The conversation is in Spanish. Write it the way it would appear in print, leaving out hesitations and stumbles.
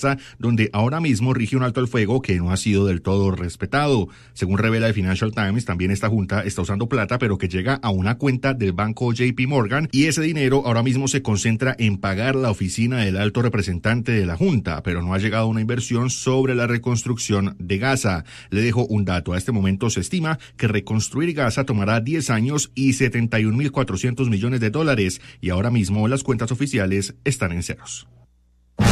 Gaza, donde ahora mismo rige un alto al fuego que no ha sido del todo respetado. Según revela el Financial Times, también esta junta está usando plata, pero que llega a una cuenta del banco JP Morgan, y ese dinero ahora mismo se concentra en pagar la oficina del alto representante de la junta, pero no ha llegado una inversión sobre la reconstrucción de Gaza. Le dejo un dato: a este momento se estima que reconstruir Gaza tomará 10 años y 71.400 millones de dólares, y ahora mismo las cuentas oficiales están en ceros.